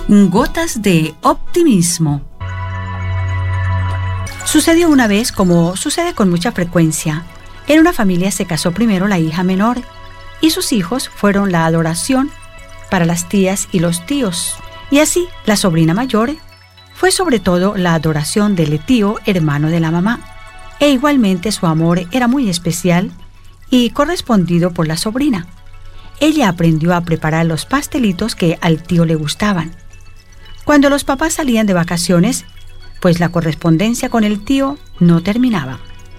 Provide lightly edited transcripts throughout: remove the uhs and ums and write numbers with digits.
Gotas de optimismo. Sucedió una vez, como sucede con mucha frecuencia. En una familia se casó primero la hija menor y sus hijos fueron la adoración para las tías y los tíos. Y así, la sobrina mayor fue sobre todo la adoración del tío hermano de la mamá. E igualmente su amor era muy especial y correspondido por la sobrina. Ella aprendió a preparar los pastelitos que al tío le gustaban. Cuando los papás salían de vacaciones, pues la correspondencia con el tío no terminaba.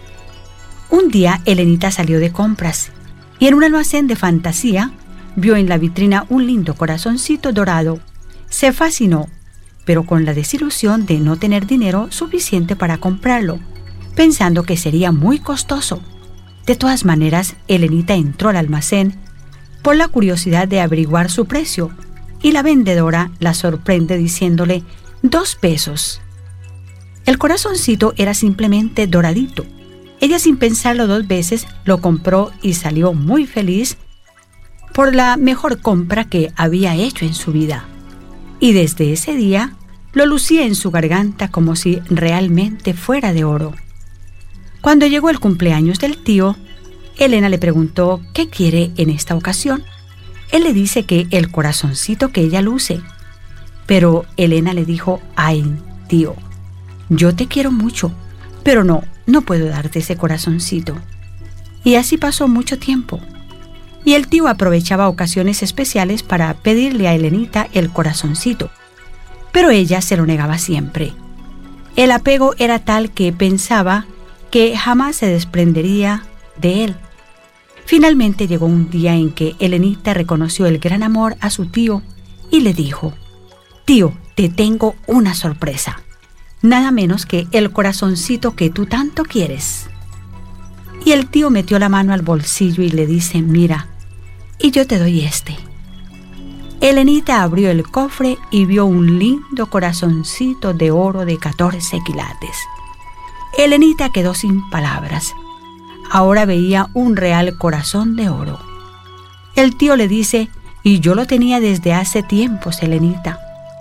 Un día Elenita salió de compras y en un almacén de fantasía vio en la vitrina un lindo corazoncito dorado. Se fascinó, pero con la desilusión de no tener dinero suficiente para comprarlo, pensando que sería muy costoso. De todas maneras, Elenita entró al almacén por la curiosidad de averiguar su precio y la vendedora la sorprende diciéndole 2 pesos. El corazoncito era simplemente doradito. Ella, sin pensarlo 2 veces, lo compró y salió muy feliz por la mejor compra que había hecho en su vida. Y desde ese día lo lucía en su garganta como si realmente fuera de oro. Cuando llegó el cumpleaños del tío, Elena le preguntó qué quiere en esta ocasión. Él le dice que el corazoncito que ella luce. Pero Elena le dijo: ay, tío, yo te quiero mucho, pero no puedo darte ese corazoncito. Y así pasó mucho tiempo. Y el tío aprovechaba ocasiones especiales para pedirle a Elenita el corazoncito, pero ella se lo negaba siempre. El apego era tal que pensaba que jamás se desprendería de él. Finalmente llegó un día en que Elenita reconoció el gran amor a su tío y le dijo: tío, te tengo una sorpresa. Nada menos que el corazoncito que tú tanto quieres. Y el tío metió la mano al bolsillo y le dice: mira, y yo te doy este. Elenita abrió el cofre y vio un lindo corazoncito de oro de 14 quilates. Elenita quedó sin palabras. Ahora veía un real corazón de oro. El tío le dice: y yo lo tenía desde hace tiempos, Elenita.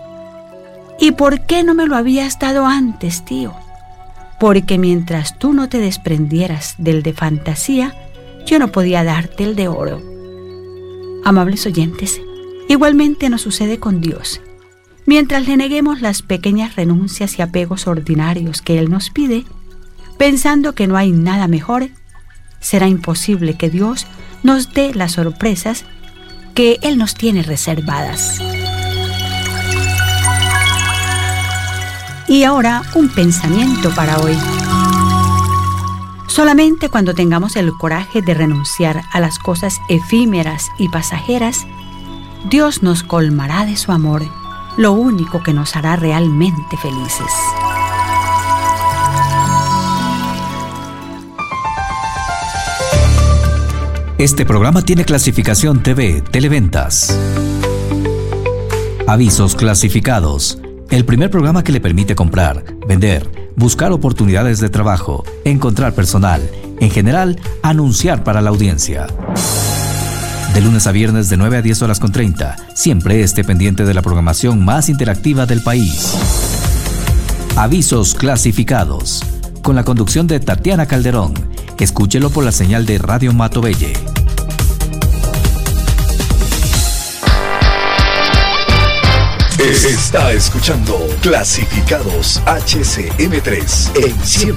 ¿Y por qué no me lo habías dado antes, tío? Porque mientras tú no te desprendieras del de fantasía, yo no podía darte el de oro. Amables oyentes, igualmente nos sucede con Dios. Mientras le neguemos las pequeñas renuncias y apegos ordinarios que Él nos pide, pensando que no hay nada mejor, será imposible que Dios nos dé las sorpresas que Él nos tiene reservadas. Y ahora un pensamiento para hoy. Solamente cuando tengamos el coraje de renunciar a las cosas efímeras y pasajeras, Dios nos colmará de su amor, lo único que nos hará realmente felices. Este programa tiene clasificación TV, Televentas. Avisos clasificados. El primer programa que le permite comprar, vender, buscar oportunidades de trabajo, encontrar personal, en general, anunciar para la audiencia. De lunes a viernes de 9 a 10:30, siempre esté pendiente de la programación más interactiva del país. Avisos clasificados. Con la conducción de Tatiana Calderón. Escúchelo por la señal de Radio Matobelle. Está escuchando Clasificados HCM3 en 100.